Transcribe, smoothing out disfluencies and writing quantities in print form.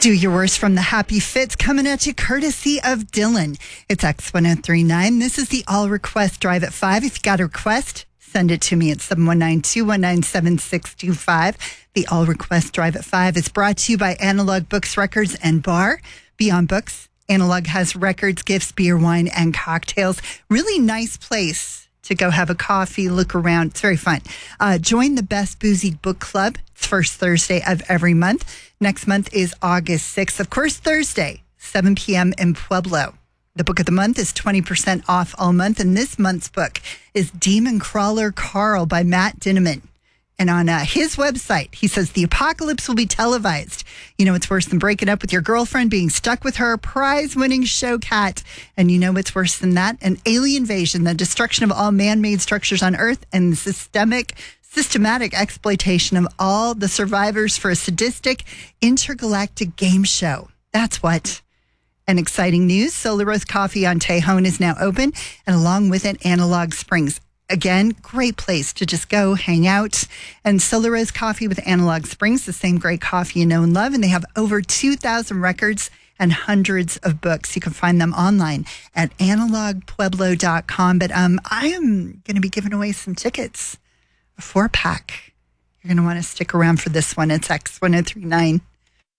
Do Your Worst from the Happy Fits coming at you courtesy of Dylan. It's X1039. This is the All Request Drive at 5. If you got a request, send it to me at 719-219-7625. The All Request Drive at 5 is brought to you by Analog Books, Records, and Bar. Beyond Books, Analog has records, gifts, beer, wine, and cocktails. Really nice place to go have a coffee, look around. It's very fun. Join the Best Boozy Book Club. It's first Thursday of every month. Next month is August 6th. Of course, Thursday, 7 p.m. in Pueblo. The book of the month is 20% off all month. And this month's book is Demon Crawler Carl by Matt Dinneman. And on his website, he says the apocalypse will be televised. You know, it's worse than breaking up with your girlfriend, being stuck with her prize-winning show cat. And you know what's worse than that? An alien invasion, the destruction of all man-made structures on Earth, and the systematic exploitation of all the survivors for a sadistic intergalactic game show. That's what. And exciting news, Solar Rose Coffee on Tejon is now open, and along with it, Analog Springs. Again, great place to just go hang out. And Solar Rose Coffee with Analog Springs, the same great coffee you know and love. And they have over 2,000 records and hundreds of books. You can find them online at analogpueblo.com. But I am going to be giving away some tickets, a 4-pack. You're going to want to stick around for this one. It's X1039.